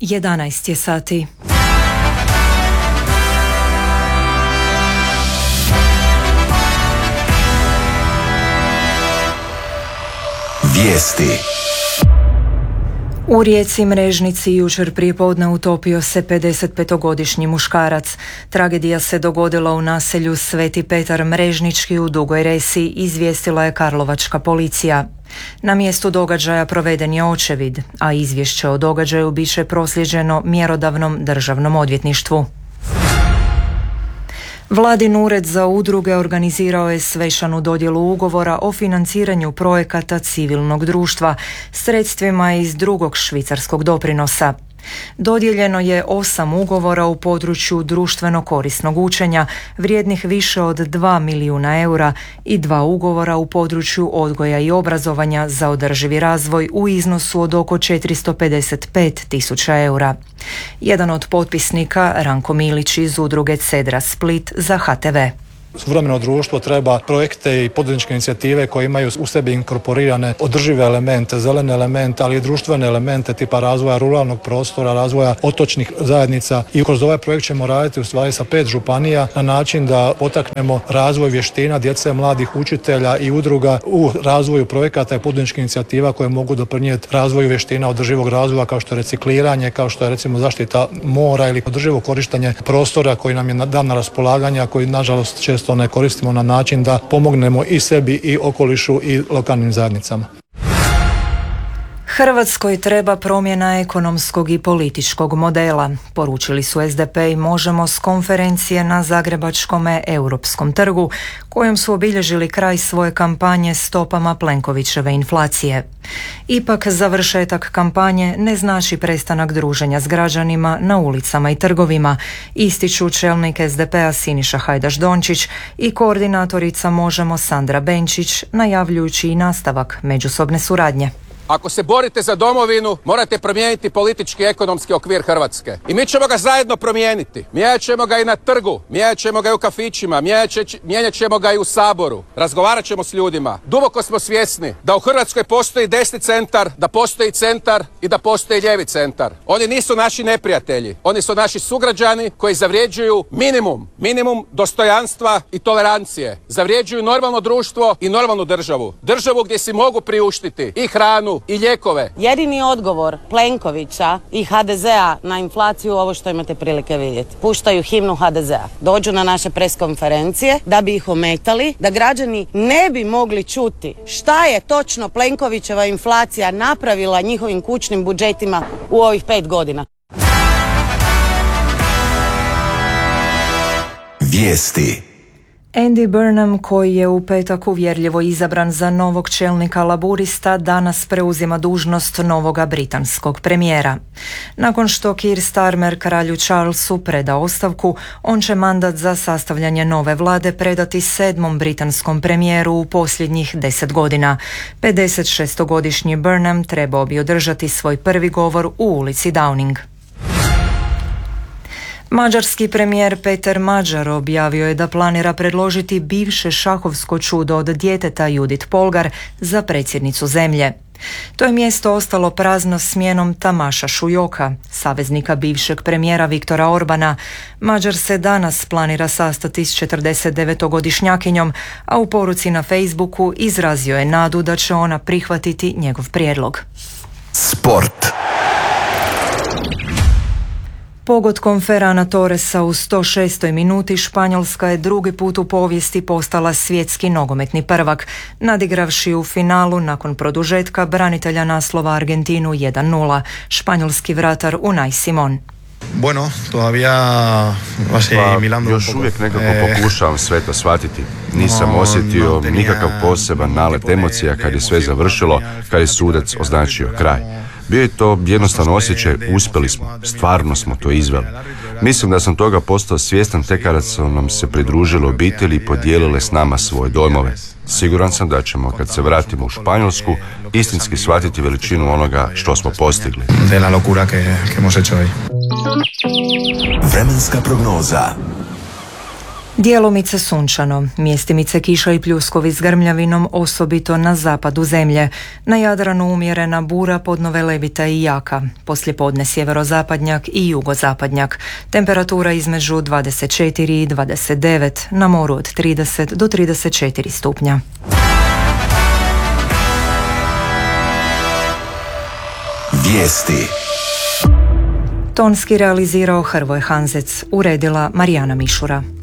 11 je sati. Vijesti. U rijeci Mrežnici jučer prijepodne utopio se 55-godišnji muškarac. Tragedija se dogodila u naselju Sveti Petar Mrežnički u Dugoj Resi, izvijestila je karlovačka policija. Na mjestu događaja proveden je očevid, a izvješće o događaju biće proslijeđeno mjerodavnom državnom odvjetništvu. Vladin ured za udruge organizirao je svečanu dodjelu ugovora o financiranju projekata civilnog društva sredstvima iz drugog švicarskog doprinosa. Dodijeljeno je 8 ugovora u području društveno korisnog učenja vrijednih više od 2 milijuna eura i 2 ugovora u području odgoja i obrazovanja za održivi razvoj u iznosu od oko 455 tisuća eura. Jedan od potpisnika, Ranko Milić iz udruge Cedra Split za HTV. Suvremeno društvo treba projekte i poduzetničke inicijative koje imaju u sebi inkorporirane održive elemente, zelene elemente, ali i društvene elemente tipa razvoja ruralnog prostora, razvoja otočnih zajednica. I kroz ovaj projekt ćemo raditi u stvari sa 5 županija na način da potaknemo razvoj vještina djece, mladih učitelja i udruga u razvoju projekata i poduzetničkih inicijativa koje mogu doprinijeti razvoju vještina održivog razvoja kao što je recikliranje, kao što je recimo zaštita mora ili održivo korištenje prostora koji nam je dan na raspolaganje, a koji nažalost često ne koristimo na način da pomognemo i sebi i okolišu i lokalnim zajednicama. Hrvatskoj treba promjena ekonomskog i političkog modela, poručili su SDP i Možemo s konferencije na Zagrebačkom Europskom trgu, kojom su obilježili kraj svoje kampanje stopama Plenkovićeve inflacije. Ipak završetak kampanje ne znači prestanak druženja s građanima na ulicama i trgovima, ističu čelnik SDP-a Siniša Hajdaš Dončić i koordinatorica Možemo Sandra Benčić, najavljujući i nastavak međusobne suradnje. Ako se borite za domovinu, morate promijeniti politički i ekonomski okvir Hrvatske. I mi ćemo ga zajedno promijeniti. Mijenjat ćemo ga i na trgu, mijenjat ćemo ga i u kafićima, mijenjat ćemo ga i u Saboru. Razgovarat ćemo s ljudima. Duboko smo svjesni da u Hrvatskoj postoji desni centar, da postoji centar i da postoji lijevi centar. Oni nisu naši neprijatelji. Oni su naši sugrađani koji zavređuju minimum dostojanstva i tolerancije. Zavređuju normalno društvo i normalnu državu. Državu gdje si mogu priuštiti i hranu i lijekove. Jedini odgovor Plenkovića i HDZ-a na inflaciju ovo što imate prilike vidjeti. Puštaju himnu HDZ-a. Dođu na naše preskonferencije da bi ih ometali, da građani ne bi mogli čuti šta je točno Plenkovićeva inflacija napravila njihovim kućnim budžetima u ovih 5 godina. Vijesti. Andy Burnham, koji je u petak uvjerljivo izabran za novog čelnika Laburista, danas preuzima dužnost novoga britanskog premijera. Nakon što Keir Starmer kralju Charlesu preda ostavku, on će mandat za sastavljanje nove vlade predati 7. britanskom premijeru u posljednjih 10 godina. 56-godišnji Burnham trebao bi održati svoj prvi govor u ulici Downing. Mađarski premijer Peter Magyar objavio je da planira predložiti bivše šahovsko čudo od djeteta Judith Polgar za predsjednicu zemlje. To je mjesto ostalo prazno smjenom Tamaša Šujoka, saveznika bivšeg premijera Viktora Orbana. Magyar se danas planira sastati s 49-godišnjakinjom, a u poruci na Facebooku izrazio je nadu da će ona prihvatiti njegov prijedlog. Sport. Pogodkom Ferrana Torresa u 106. minuti Španjolska je drugi put u povijesti postala svjetski nogometni prvak, nadigravši u finalu nakon produžetka branitelja naslova Argentinu 1-0, španjolski vratar Unai Simon. Bueno, todavía još uvijek nekako pokušavam sve to shvatiti. Nisam osjetio nikakav poseban nalet emocija kad je sve završilo, kad je sudac označio kraj. Bio je to jednostavno osjećaj, uspjeli smo, stvarno smo to izveli. Mislim da sam toga postao svjestan tek kada su nam se pridružile obitelji i podijelile s nama svoje dojmove. Siguran sam da ćemo, kad se vratimo u Španjolsku, istinski shvatiti veličinu onoga što smo postigli. Vremenska prognoza. Djelomice sunčano, mjestimice kiša i pljuskovi s grmljavinom, osobito na zapadu zemlje. Na Jadranu umjerena bura, podnove levita i jaka. Poslijepodne sjeverozapadnjak i jugozapadnjak. Temperatura između 24 i 29, na moru od 30 do 34 stupnja. Vijesti. Tonski realizirao Hrvoje Hanzec, uredila Marijana Mišura.